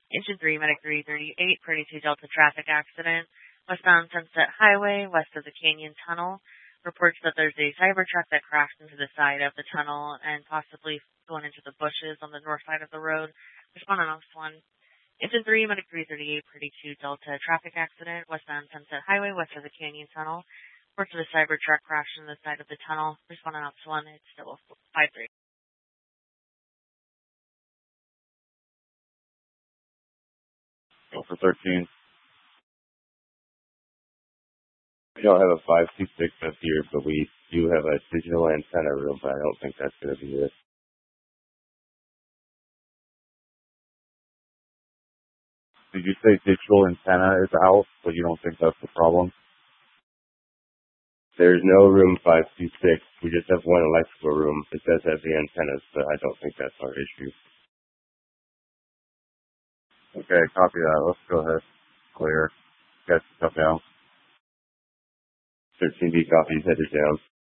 Engine 3, Medic 338, Pretty 2 Delta traffic accident, westbound Sunset Highway, west of the Canyon Tunnel. Reports that there's a Cybertruck that crashed into the side of the tunnel and possibly going into the bushes on the north side of the road. Respond on this one. Engine 3, Medic 338, Pretty 2 Delta traffic accident, westbound Sunset Highway, west of the Canyon Tunnel. Reports of a Cybertruck crashed into the side of the tunnel. Respond on this one. It's still a 5-3. Go for 13. We don't have a 526 up here, but we do have a digital antenna room, but I don't think that's going to be it. Did you say digital antenna is out, but you don't think that's the problem? There's no room 526. We just have one electrical room. It does have the antennas, but I don't think that's our issue. Okay, copy that. Let's go ahead. Clear. Got stuff down. 13D copies headed down.